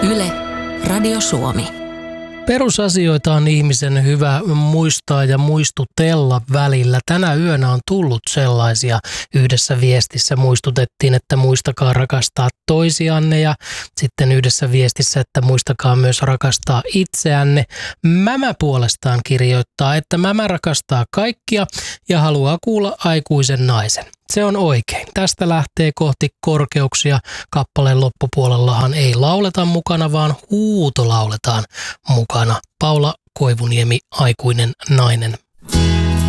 Yle, Radio Suomi. Perusasioita on ihmisen hyvä muistaa ja muistutella välillä. Tänä yönä on tullut sellaisia. Yhdessä viestissä muistutettiin, että muistakaa rakastaa toisianne ja sitten yhdessä viestissä, että muistakaa myös rakastaa itseänne. Mämä puolestaan kirjoittaa, että mämä rakastaa kaikkia ja haluaa kuulla aikuisen naisen. Se on oikein. Tästä lähtee kohti korkeuksia. Kappaleen loppupuolellahan ei lauleta mukana, vaan huuto lauletaan mukana. Paula Koivuniemi, aikuinen nainen.